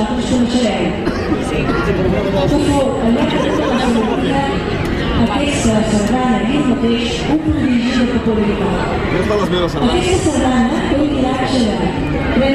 vosaltres coneixereu. Que fou al llarg de tota la seva vida aquesta sardana i ell mateix un prodigi de popularitat. Aquesta sardana té un tiratge de